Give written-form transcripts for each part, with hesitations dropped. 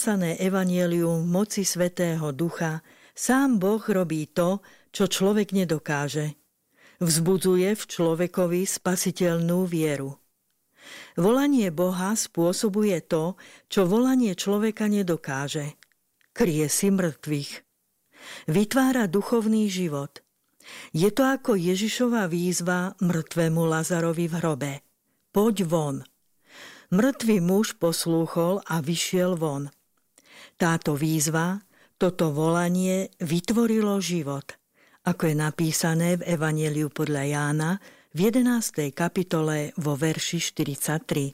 hlásané evanjelium v moci Svätého Ducha, sám Boh robí to, čo človek nedokáže. Vzbudzuje v človekovi spasiteľnú vieru. Volanie Boha spôsobuje to, čo volanie človeka nedokáže. Krie si mŕtvych. Vytvára duchovný život. Je to ako Ježišova výzva mŕtvemu Lazarovi v hrobe. Poď von. Mŕtvý muž poslúchol a vyšiel von. Táto výzva, toto volanie vytvorilo život, ako je napísané v Evanjeliu podľa Jána v 11. kapitole vo verši 43.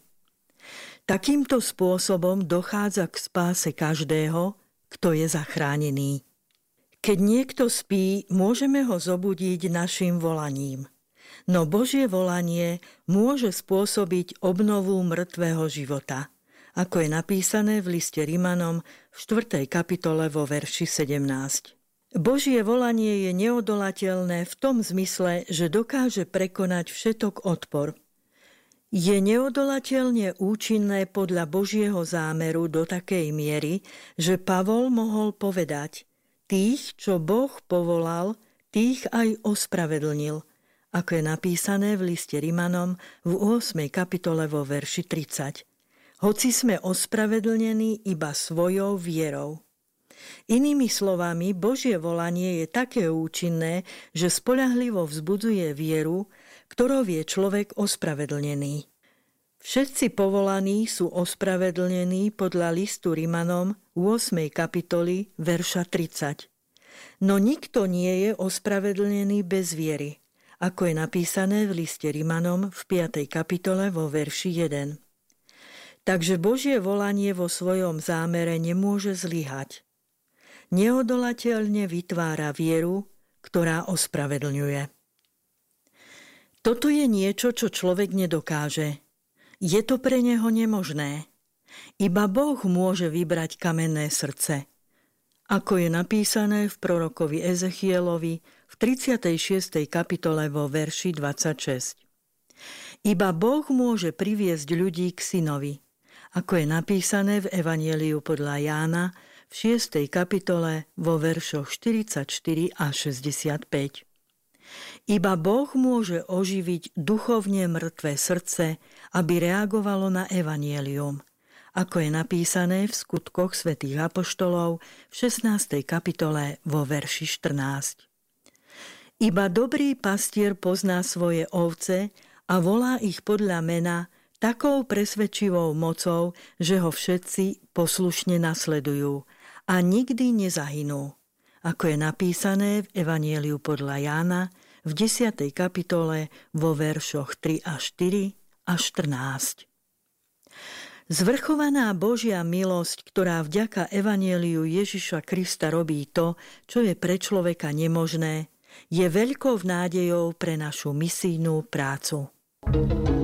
Takýmto spôsobom dochádza k spáse každého, kto je zachránený. Keď niekto spí, môžeme ho zobudiť našim volaním. No Božie volanie môže spôsobiť obnovu mŕtvého života, ako je napísané v liste Rimanom v 4. kapitole vo verši 17. Božie volanie je neodolateľné v tom zmysle, že dokáže prekonať všetok odpor. Je neodolateľne účinné podľa Božieho zámeru do takej miery, že Pavol mohol povedať: tých, čo Boh povolal, tých aj ospravedlnil, ako je napísané v liste Rimanom v 8. kapitole vo verši 30. Hoci sme ospravedlnení iba svojou vierou. Inými slovami, Božie volanie je také účinné, že spoľahlivo vzbudzuje vieru, ktorou je človek ospravedlnený. Všetci povolaní sú ospravedlnení podľa listu Rimanom 8. kapitoly verša 30. No nikto nie je ospravedlnený bez viery, ako je napísané v liste Rimanom v 5. kapitole vo verši 1. Takže Božie volanie vo svojom zámere nemôže zlyhať. Neodolateľne vytvára vieru, ktorá ospravedlňuje. Toto je niečo, čo človek nedokáže. Je to pre neho nemožné. Iba Boh môže vybrať kamenné srdce. Ako je napísané v prorokovi Ezechielovi v 36. kapitole vo verši 26. Iba Boh môže priviesť ľudí k synovi, ako je napísané v Evanjeliu podľa Jána v 6. kapitole vo veršoch 44 a 65. Iba Boh môže oživiť duchovne mŕtve srdce, aby reagovalo na evanjelium, ako je napísané v Skutkoch svätých apoštolov v 16. kapitole vo verši 14. Iba dobrý pastier pozná svoje ovce a volá ich podľa mena takou presvedčivou mocou, že ho všetci poslušne nasledujú a nikdy nezahynú, ako je napísané v Evanjeliu podľa Jána v 10. kapitole vo veršoch 3 a 4 a 14. Zvrchovaná Božia milosť, ktorá vďaka Evanjeliu Ježiša Krista robí to, čo je pre človeka nemožné, je veľkou nádejou pre našu misijnú prácu.